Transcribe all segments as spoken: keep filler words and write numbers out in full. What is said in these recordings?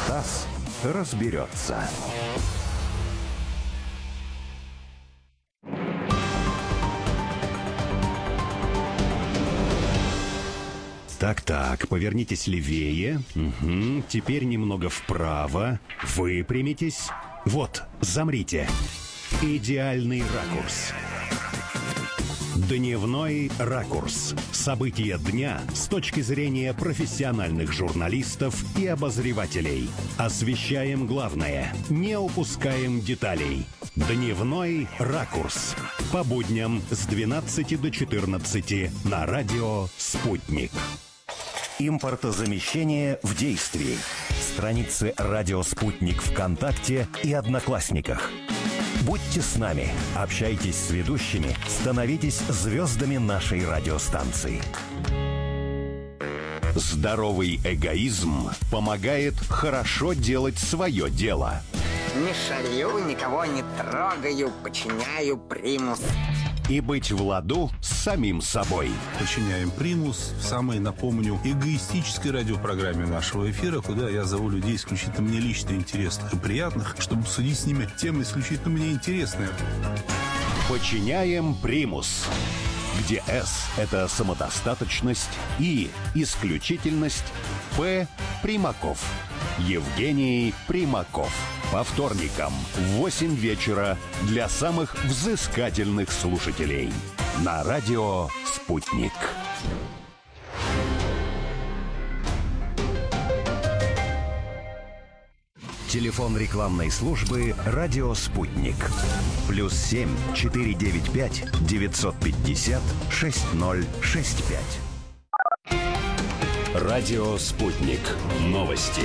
Стас разберется. Так-так, повернитесь левее. Угу. Теперь немного вправо. Выпрямитесь. Вот, замрите. Идеальный ракурс. Дневной ракурс. События дня с точки зрения профессиональных журналистов и обозревателей. Освещаем главное, не упускаем деталей. Дневной ракурс. По будням с двенадцати до четырнадцати на радио «Спутник». Импортозамещение в действии. Страницы «Радио Спутник» ВКонтакте и Одноклассниках. Будьте с нами, общайтесь с ведущими, становитесь звездами нашей радиостанции. Здоровый эгоизм помогает хорошо делать свое дело. Не шалю, никого не трогаю, подчиняю примус. И быть в ладу с самим собой. Подчиняем примус в самой, напомню, эгоистической радиопрограмме нашего эфира, куда я зову людей исключительно мне лично интересных и приятных, чтобы обсудить с ними темы исключительно мне интересные. Подчиняем примус, где S – это самодостаточность, И – исключительность, П – Примаков. Евгений Примаков. По вторникам в восемь вечера для самых взыскательных слушателей. На радио «Спутник». Телефон рекламной службы «Радио Спутник». Плюс семь четыре девять пять девятьсот пятьдесят шесть ноль шесть пять. Радио «Спутник». Новости.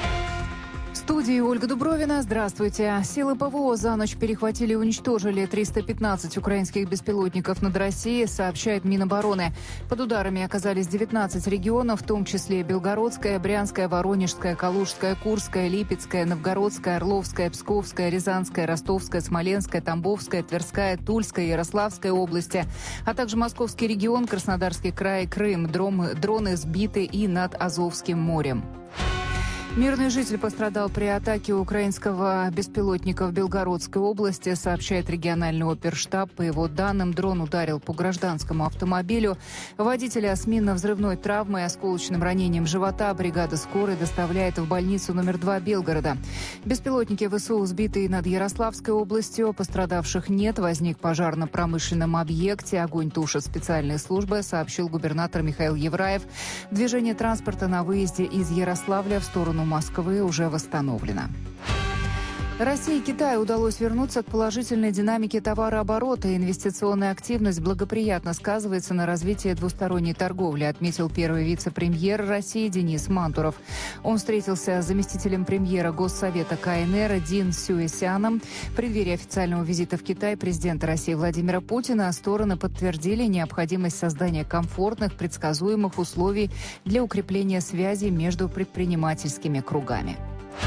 В студии Ольга Дубровина. Здравствуйте. Силы ПВО за ночь перехватили и уничтожили триста пятнадцать украинских беспилотников над Россией, сообщает Минобороны. Под ударами оказались девятнадцать регионов, в том числе Белгородская, Брянская, Воронежская, Калужская, Курская, Липецкая, Новгородская, Орловская, Псковская, Рязанская, Ростовская, Смоленская, Тамбовская, Тверская, Тульская, Ярославская области, а также Московский регион, Краснодарский край, Крым. Дроны, дроны сбиты и над Азовским морем. Мирный житель пострадал при атаке украинского беспилотника в Белгородской области, сообщает региональный оперштаб. По его данным, дрон ударил по гражданскому автомобилю. Водителя с минно-взрывной травмой и осколочным ранением живота бригада скорой доставляет в больницу номер два Белгорода. Беспилотники ВСУ сбиты над Ярославской областью. Пострадавших нет. Возник пожар на промышленном объекте. Огонь тушат специальные службы, сообщил губернатор Михаил Евраев. Движение транспорта на выезде из Ярославля в сторону Москвы уже восстановлено. России и Китаю удалось вернуться к положительной динамике товарооборота. Инвестиционная активность благоприятно сказывается на развитии двусторонней торговли, отметил первый вице-премьер России Денис Мантуров. Он встретился с заместителем премьера Госсовета КНР Дин Сюэсяном. В преддверии официального визита в Китай президента России Владимира Путина стороны подтвердили необходимость создания комфортных, предсказуемых условий для укрепления связей между предпринимательскими кругами.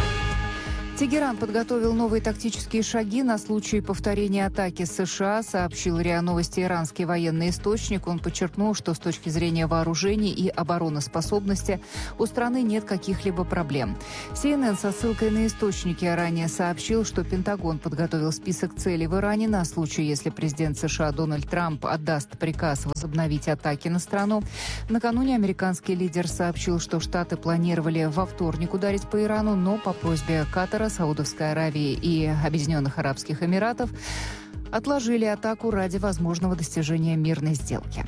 Тегеран подготовил новые тактические шаги на случай повторения атаки США, сообщил РИА Новости иранский военный источник. Он подчеркнул, что с точки зрения вооружений и обороноспособности у страны нет каких-либо проблем. Си Эн Эн со ссылкой на источники ранее сообщил, что Пентагон подготовил список целей в Иране на случай, если президент США Дональд Трамп отдаст приказ возобновить атаки на страну. Накануне американский лидер сообщил, что Штаты планировали во вторник ударить по Ирану, но по просьбе Катара, Саудовской Аравии и Объединенных Арабских Эмиратов отложили атаку ради возможного достижения мирной сделки.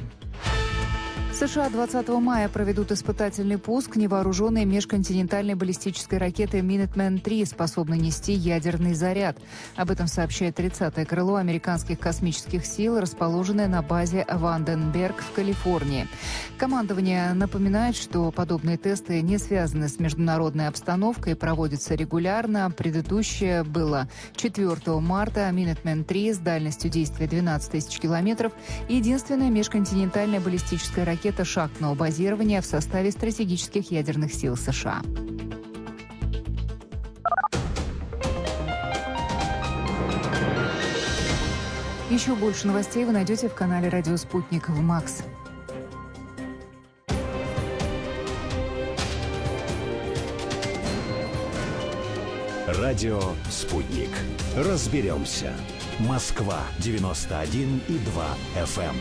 США двадцатого мая проведут испытательный пуск невооруженной межконтинентальной баллистической ракеты «Минитмен три», способной нести ядерный заряд. Об этом сообщает тридцатое крыло американских космических сил, расположенное на базе Ванденберг в Калифорнии. Командование напоминает, что подобные тесты не связаны с международной обстановкой, проводятся регулярно. Предыдущее было четвёртого марта. «Минитмен три» с дальностью действия двенадцать тысяч километров – единственная межконтинентальная баллистическая ракета шахтного базирования в составе стратегических ядерных сил США. Еще больше новостей вы найдете в канале «Радио Спутник» в МАКС. Радио «Спутник». Разберемся. Москва девяносто один и два эф эм.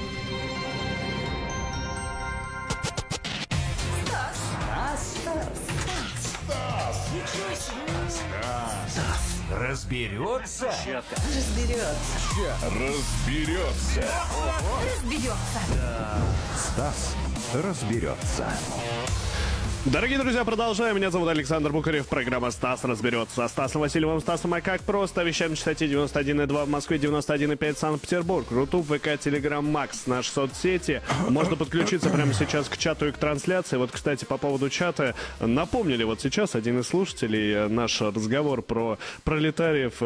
Стас разберется. Разберется. Разберется. Разберется. Стас разберется. Дорогие друзья, продолжаем. Меня зовут Александр Бухарев. Программа «Стас разберется». Стасом Васильевым, Стасом, а как просто. Вещаем на частоте девяносто один и два в Москве, девяносто один и пять Санкт-Петербург. Рутуб, ВК, Телеграм, Макс, наши соцсети. Можно подключиться прямо сейчас к чату и к трансляции. Вот, кстати, по поводу чата. Напомнили вот сейчас один из слушателей наш разговор про пролетариев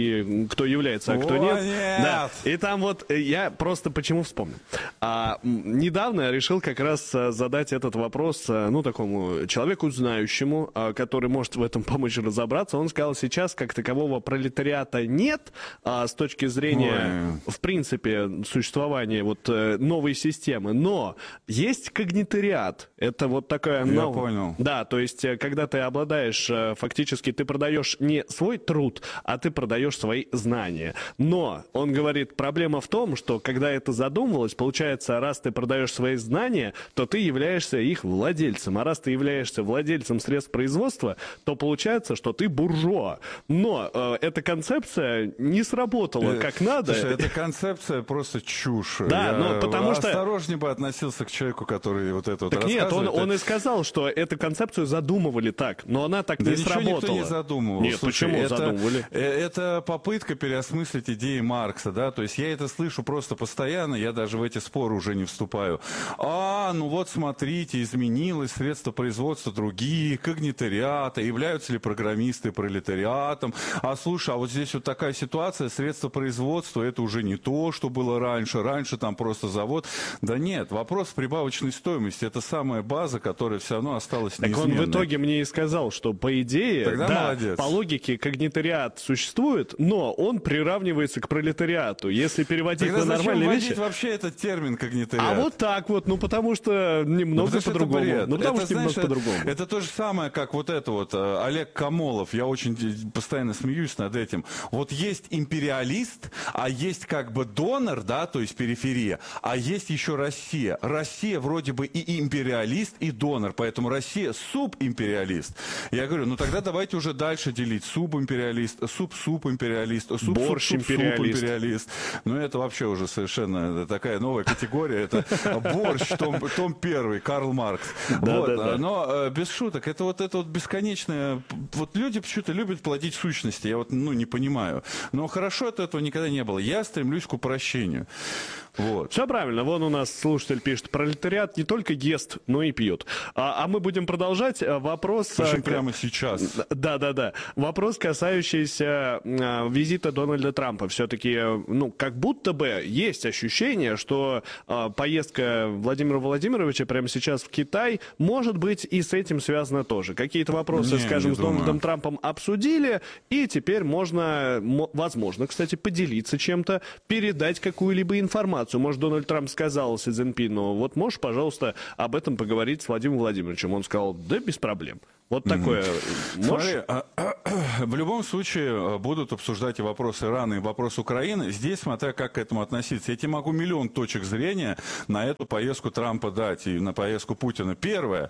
и кто является, а кто О, нет. нет. Да. И там вот я просто почему вспомнил. А, недавно я решил как раз задать этот вопрос, ну, такому человеку знающему, который может в этом помочь разобраться. Он сказал, сейчас как такового пролетариата нет, а с точки зрения, Ой. в принципе, существования вот новой системы, но есть когнитариат. Это вот такая... Я нов... понял. Да, то есть, когда ты обладаешь, фактически, ты продаешь не свой труд, а ты продаешь свои знания. Но, он говорит, проблема в том, что, когда это задумывалось, получается, раз ты продаешь свои знания, то ты являешься их владельцем. А раз ты являешься владельцем средств производства, то получается, что ты буржуа. Но э, эта концепция не сработала как надо. Слушай, эта концепция просто чушь. Да, Я но потому что... осторожнее бы относился к человеку, который вот это вот так нет, он, рассказывает. он и сказал, что эту концепцию задумывали так, но она так да не ничего сработала. Никто не задумывал. Нет, Слушай, почему это, задумывали? Это попытка переосмыслить идеи Маркса, да, то есть я это слышу просто постоянно, я даже в эти споры уже не вступаю. А, ну вот смотрите, изменилось средство производства другие, когнитариата, являются ли программисты пролетариатом. А слушай, а вот здесь вот такая ситуация, средства производства, это уже не то, что было раньше. Раньше там просто завод. Да нет, вопрос в прибавочной стоимости. Это самая база, которая все равно осталась неизменной. Так он в итоге мне и сказал, что по идее, Тогда да, молодец. по логике когнитариат существует, но он приравнивается к пролетариату. Если переводить Тогда на нормальные зачем вещи... вообще этот термин когнитариат? А вот так вот, ну потому что немного ну, по-другому. Ну потому это, что знаешь, немного по-другому. Это то же самое, как вот это вот э, Олег Камолов. Я очень постоянно смеюсь над этим. Вот есть империалист, а есть как бы донор, да, то есть периферия, а есть еще Россия. Россия вроде бы и империалист, и донор, поэтому Россия субимпериалист. Я говорю, ну тогда давайте уже дальше делить. Субимпериалист, суп-суп-империалист, суп-суп-суп-империалист. Ну это вообще уже совершенно такая новая категория. Это борщ, том, том первый, Карл Маркс. Да, вот, да, да. Но э, без шуток, это вот это вот бесконечное... Вот люди почему-то любят плодить сущности, я вот, ну, не понимаю. Но хорошо от этого никогда не было. Я стремлюсь к упрощению. Вот. Все правильно. Вон у нас слушатель пишет, пролетариат не только ест, но и пьет. А, а мы будем продолжать. Вопрос... Причем прямо сейчас. Да-да-да. Вопрос, касающийся а, визита Дональда Трампа. Все-таки, ну, как будто бы есть ощущение, что а, поездка Владимира Владимировича прямо сейчас в Китай, может быть, и с этим связано тоже. Какие-то вопросы, не, скажем, не с Дональдом думаю. Трампом обсудили, и теперь можно, возможно, кстати, поделиться чем-то, передать какую-либо информацию. Может, Дональд Трамп сказал Си Цзиньпину, вот можешь, пожалуйста, об этом поговорить с Владимиром Владимировичем. Он сказал, да без проблем. Вот такое. Mm-hmm. Можешь? Смотри, в любом случае будут обсуждать и вопрос Ирана, и вопрос Украины. Здесь, смотря как к этому относиться. Я тебе могу миллион точек зрения на эту поездку Трампа дать и на поездку Путина. Первое.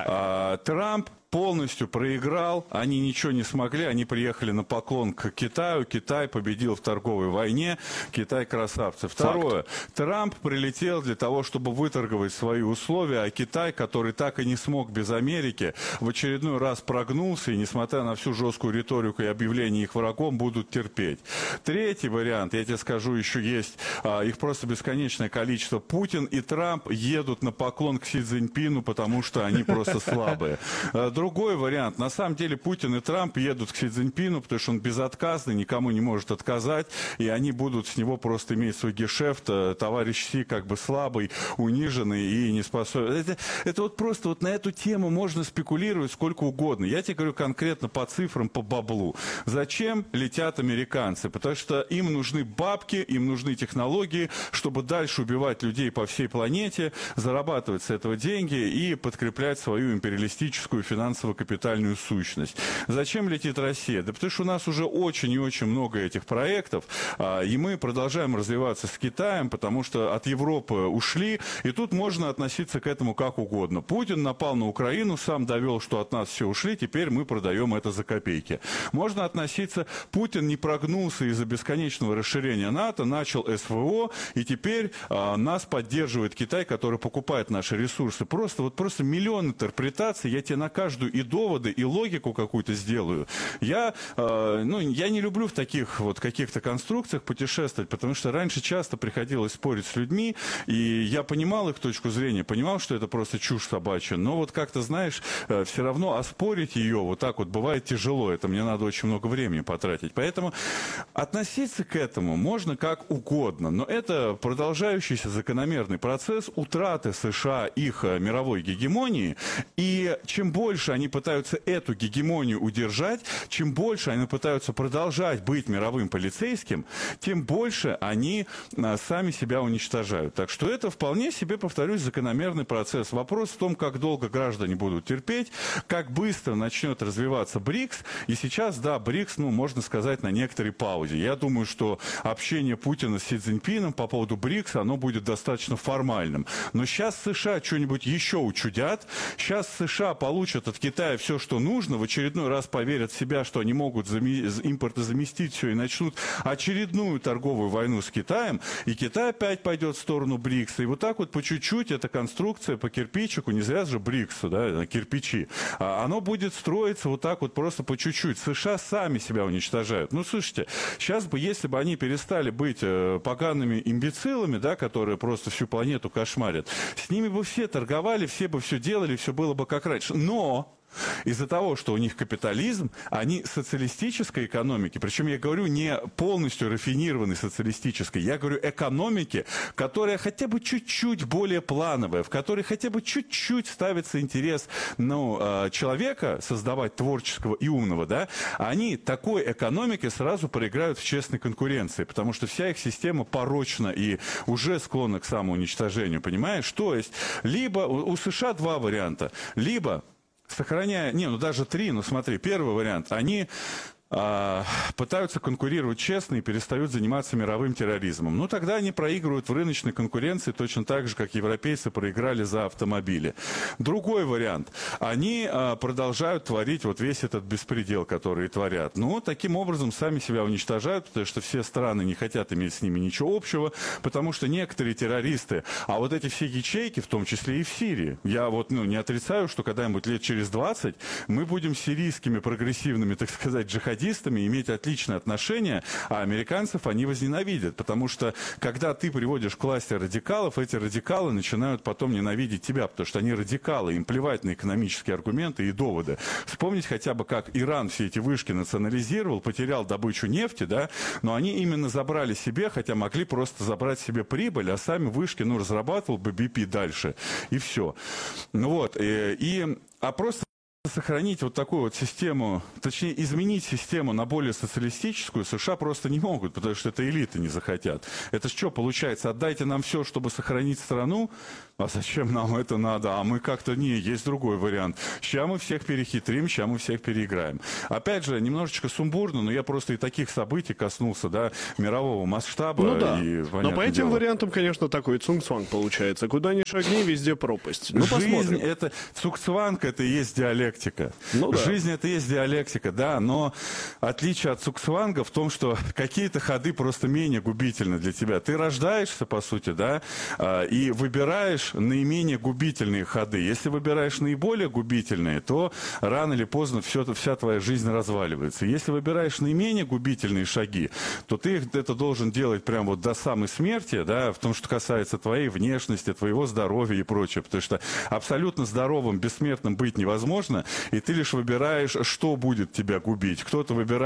А, Трамп полностью проиграл, они ничего не смогли, они приехали на поклон к Китаю, Китай победил в торговой войне, Китай красавцы. Второе, Факт. Трамп прилетел для того, чтобы выторговать свои условия, а Китай, который так и не смог без Америки, в очередной раз прогнулся, и несмотря на всю жесткую риторику и объявление их врагом, будут терпеть. Третий вариант, я тебе скажу, еще есть, а, их просто бесконечное количество. Путин и Трамп едут на поклон к Си Цзиньпину, потому что они просто слабые. Другой вариант. На самом деле Путин и Трамп едут к Си Цзиньпину, потому что он безотказный, никому не может отказать, и они будут с него просто иметь свой гешефт. Товарищ Си как бы слабый, униженный и не способен. Это, это вот просто вот на эту тему можно спекулировать сколько угодно. Я тебе говорю конкретно по цифрам, по баблу. Зачем летят американцы? Потому что им нужны бабки, им нужны технологии, чтобы дальше убивать людей по всей планете, зарабатывать с этого деньги и подкреплять свою империалистическую финансовую финансово-капитальную сущность. Зачем летит Россия? Да потому что у нас уже очень и очень много этих проектов, и мы продолжаем развиваться с Китаем, потому что от Европы ушли, и тут можно относиться к этому как угодно. Путин напал на Украину, сам довел, что от нас все ушли, теперь мы продаем это за копейки. Можно относиться, Путин не прогнулся из-за бесконечного расширения НАТО, начал СВО, и теперь а, нас поддерживает Китай, который покупает наши ресурсы. Просто, вот просто миллион интерпретаций, я тебе на каждую и доводы, и логику какую-то сделаю. Я, а, ну, я не люблю в таких вот каких-то конструкциях путешествовать, потому что раньше часто приходилось спорить с людьми, и я понимал их точку зрения, понимал, что это просто чушь собачья, но вот как-то, знаешь, все равно оспорить ее вот так вот бывает тяжело, это мне надо очень много времени потратить. Поэтому относиться к этому можно как угодно, но это продолжающийся закономерный процесс утраты США их мировой гегемонии, и чем больше они пытаются эту гегемонию удержать, чем больше они пытаются продолжать быть мировым полицейским, тем больше они сами себя уничтожают. Так что это вполне себе, повторюсь, закономерный процесс. Вопрос в том, как долго граждане будут терпеть, как быстро начнет развиваться БРИКС. И сейчас, да, БРИКС, ну, можно сказать, на некоторой паузе. Я думаю, что общение Путина с Си Цзиньпином по поводу БРИКС, оно будет достаточно формальным. Но сейчас США что-нибудь еще учудят. Сейчас США получат от Китая все, что нужно. В очередной раз поверят в себя, что они могут импортозаместить все и начнут очередную торговую войну с Китаем. И Китай опять пойдет в сторону БРИКСа. И вот так вот по чуть-чуть эта конструкция по кирпичику, не зря же БРИКСу, да, кирпичи, а оно будет строиться вот так вот просто по чуть-чуть. США сами себя уничтожают. Ну, слушайте, сейчас бы, если бы они перестали быть э, погаными имбецилами, да, которые просто всю планету кошмарят, с ними бы все торговали, все бы все делали, все было бы как раньше. Но из-за того, что у них капитализм, они социалистической экономики, причем я говорю не полностью рафинированной социалистической, я говорю экономики, которая хотя бы чуть-чуть более плановая, в которой хотя бы чуть-чуть ставится интерес, ну, человека создавать творческого и умного, да, они такой экономике сразу проиграют в честной конкуренции, потому что вся их система порочна и уже склонна к самоуничтожению, понимаешь? То есть, либо у США два варианта, либо сохраняя, не, ну даже три, ну смотри, первый вариант, они а, пытаются конкурировать честно и перестают заниматься мировым терроризмом. Ну, тогда они проигрывают в рыночной конкуренции точно так же, как европейцы проиграли за автомобили. Другой вариант. Они а, продолжают творить вот весь этот беспредел, который творят. Ну, таким образом сами себя уничтожают, потому что все страны не хотят иметь с ними ничего общего, потому что некоторые террористы, а вот эти все ячейки, в том числе и в Сирии, я вот, ну, не отрицаю, что когда-нибудь лет через двадцать мы будем сирийскими прогрессивными, так сказать, джихадистами, иметь отличные отношения, а американцев они возненавидят, потому что когда ты приводишь к власти радикалов, эти радикалы начинают потом ненавидеть тебя, потому что они радикалы, им плевать на экономические аргументы и доводы. Вспомнить хотя бы, как Иран все эти вышки национализировал, потерял добычу нефти, да, но они именно забрали себе, хотя могли просто забрать себе прибыль, а сами вышки, ну, разрабатывал бы би пи дальше, и все. Ну вот, и, и а просто сохранить вот такую вот систему, точнее, изменить систему на более социалистическую США просто не могут, потому что это элиты не захотят. Это что получается? Отдайте нам все, чтобы сохранить страну? А зачем нам это надо? А мы как-то не, есть другой вариант. Сейчас мы всех перехитрим, сейчас мы всех переиграем. Опять же, немножечко сумбурно, но я просто и таких событий коснулся, да, мирового масштаба. Ну да, и, но по этим дело. вариантам, конечно, такой цунгцванг получается. Куда ни шагни, везде пропасть. Ну, Жизнь посмотрим. это, цугцванг это и есть диалектика. Ну, да. Жизнь это и есть диалектика, да, но отличие от цугцванга в том, что какие-то ходы просто менее губительны для тебя. Ты рождаешься, по сути, да, и выбираешь наименее губительные ходы. Если выбираешь наиболее губительные, то рано или поздно все, вся твоя жизнь разваливается. Если выбираешь наименее губительные шаги, то ты это должен делать прям вот до самой смерти, да, в том, что касается твоей внешности, твоего здоровья и прочее, потому что абсолютно здоровым, бессмертным быть невозможно, и ты лишь выбираешь, что будет тебя губить. Кто-то выбирает